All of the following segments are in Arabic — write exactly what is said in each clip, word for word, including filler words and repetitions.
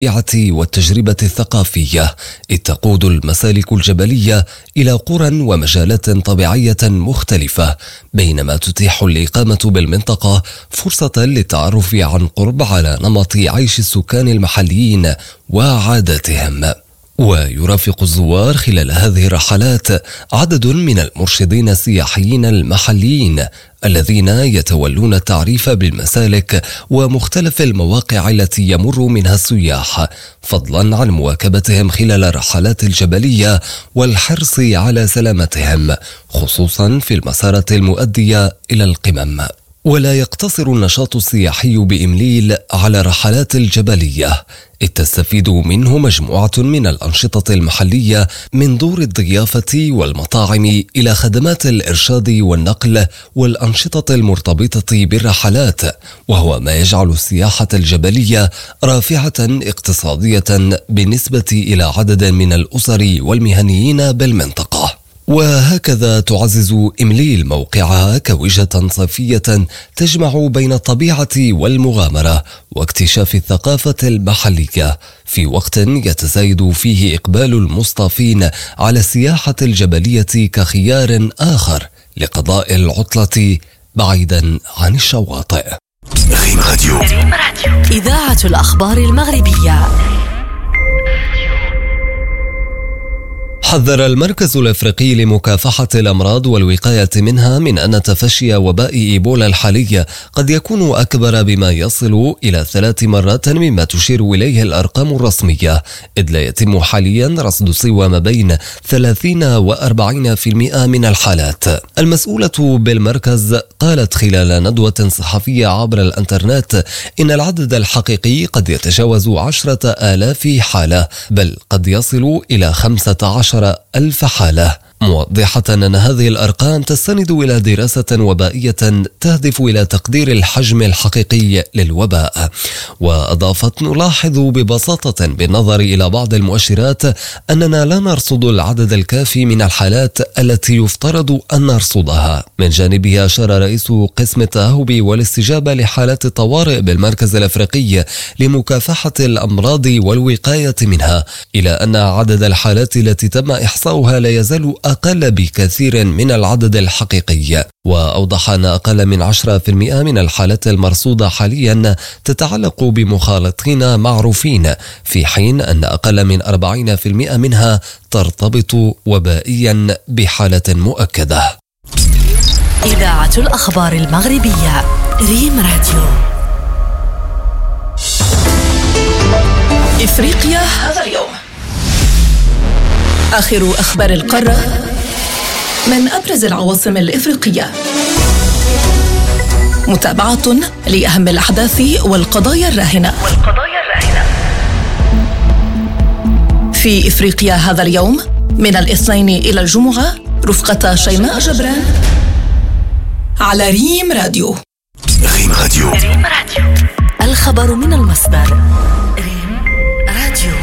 والتجربة الثقافية، إذ تقود المسالك الجبلية إلى قرى ومجالات طبيعية مختلفة، بينما تتيح الإقامة بالمنطقة فرصة للتعرف عن قرب على نمط عيش السكان المحليين وعاداتهم. ويرافق الزوار خلال هذه الرحلات عدد من المرشدين السياحيين المحليين الذين يتولون التعريف بالمسالك ومختلف المواقع التي يمر منها السياح، فضلا عن مواكبتهم خلال الرحلات الجبلية والحرص على سلامتهم، خصوصا في المسارات المؤدية إلى القمم. ولا يقتصر النشاط السياحي بإمليل على الرحلات الجبلية، إذ تستفيد منه مجموعة من الأنشطة المحلية من دور الضيافة والمطاعم إلى خدمات الإرشاد والنقل والأنشطة المرتبطة بالرحلات، وهو ما يجعل السياحة الجبلية رافعة اقتصادية بالنسبة إلى عدد من الأسر والمهنيين بالمنطقة. وهكذا تعزز إمليل موقعها كوجهة صيفية تجمع بين الطبيعة والمغامرة واكتشاف الثقافة المحلية، في وقت يتزايد فيه إقبال المصطافين على السياحة الجبلية كخيار آخر لقضاء العطلة بعيدا عن الشواطئ. ريم راديو، إذاعة الأخبار المغربية. حذر المركز الأفريقي لمكافحة الأمراض والوقاية منها من أن تفشي وباء إيبولا الحالي قد يكون أكبر بما يصل إلى ثلاث مرات مما تشير إليه الأرقام الرسمية، إذ لا يتم حاليا رصد سوى ما بين ثلاثين وأربعين بالمئة من الحالات. المسؤولة بالمركز قالت خلال ندوة صحفية عبر الانترنت إن العدد الحقيقي قد يتجاوز عشرة آلاف حالة، بل قد يصل إلى خمسة عشر ألف حالة، موضحة أن هذه الأرقام تستند إلى دراسة وبائية تهدف إلى تقدير الحجم الحقيقي للوباء. وأضافت: نلاحظ ببساطة بالنظر إلى بعض المؤشرات أننا لا نرصد العدد الكافي من الحالات التي يفترض أن نرصدها. من جانبه أشار رئيس قسم التأهب والاستجابة لحالات الطوارئ بالمركز الأفريقي لمكافحة الأمراض والوقاية منها إلى أن عدد الحالات التي تم إحصاؤها لا يزال أقل بكثير من العدد الحقيقي. وأوضح أن أقل من عشرة بالمئة من الحالات المرصودة حاليا تتعلق بمخالطين معروفين، في حين أن أقل من أربعين بالمئة منها ترتبط وبائيا بحالة مؤكدة. إذاعة الأخبار المغربية، ريم راديو. إفريقيا هذا اليوم. آخر أخبار القارة من أبرز العواصم الإفريقية، متابعة لأهم الأحداث والقضايا الراهنة في إفريقيا هذا اليوم من الاثنين إلى الجمعة، رفقة شيماء جبران على ريم راديو. ريم راديو، الخبر من المصدر. ريم راديو.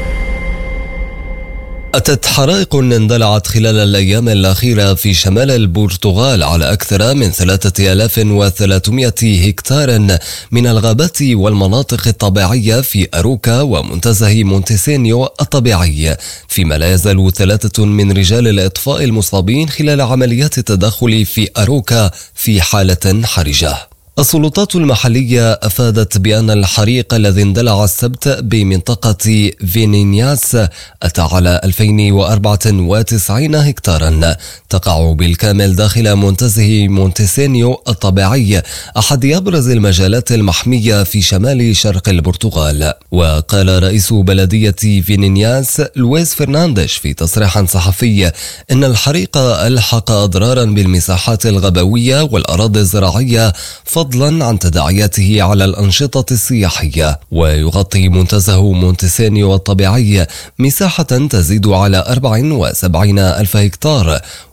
أتت حرائق اندلعت خلال الأيام الأخيرة في شمال البرتغال على أكثر من ثلاثة آلاف وثلاثمئة هكتار من الغابات والمناطق الطبيعية في أروكا ومنتزه مونتيسينيو الطبيعي، فيما لا يزال ثلاثة من رجال الإطفاء المصابين خلال عمليات التدخل في أروكا في حالة حرجة. السلطات المحلية أفادت بأن الحريق الذي اندلع السبت بمنطقة فينينياس أتى على ألفين وأربعة وتسعين هكتارا تقع بالكامل داخل منتزه مونتيسينيو الطبيعي، أحد أبرز المجالات المحمية في شمال شرق البرتغال. وقال رئيس بلدية فينينياس لويس فرنانديش في تصريح صحفي إن الحريق ألحق أضرارا بالمساحات الغابوية والأراضي الزراعية، فضلا عن تداعياته على الأنشطة السياحية. ويغطي منتزه مونتيسينيو الطبيعي مساحة تزيد على أربعة وسبعين ألف هكتار،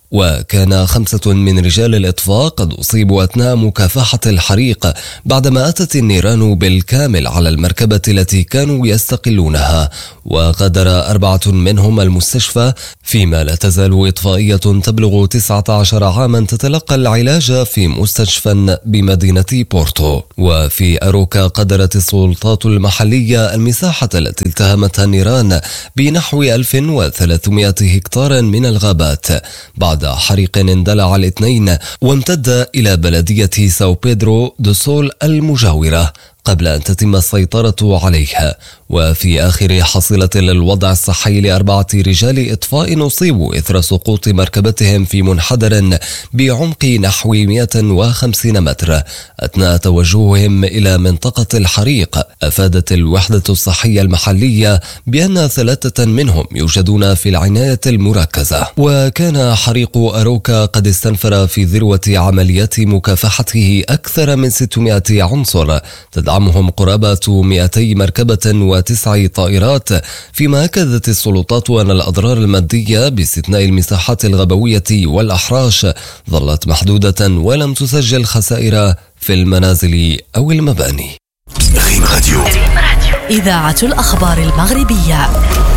وكان خمسة من رجال الإطفاء قد أصيبوا أثناء مكافحة الحريق بعدما أتت النيران بالكامل على المركبة التي كانوا يستقلونها، وغادر أربعة منهم المستشفى، فيما لا تزال إطفائية تبلغ تسعة عشر عاما تتلقى العلاج في مستشفى بمدينة بورتو. وفي أروكا قدرت السلطات المحلية المساحة التي التهمتها النيران بنحو ألف وثلاثمائة هكتار من الغابات بعد حريق اندلع الاثنين وامتد إلى بلدية ساو بيدرو دو سول المجاورة قبل أن تتم السيطرة عليها. وفي آخر حصيلة للوضع الصحي لأربعة رجال إطفاء أصيبوا إثر سقوط مركبتهم في منحدر بعمق نحو مئة وخمسين متر أثناء توجههم إلى منطقة الحريق. أفادت الوحدة الصحية المحلية بأن ثلاثة منهم يوجدون في العناية المركزة. وكان حريق أروكا قد استنفر في ذروة عمليات مكافحته أكثر من ستمائة عنصر تدعمهم قرابة مئتي مركبة وتسع طائرات، فيما أكدت السلطات أن الأضرار المادية باستثناء المساحات الغابوية والأحراش ظلت محدودة ولم تسجل خسائر في المنازل أو المباني. ريم راديو، إذاعة الأخبار المغربية.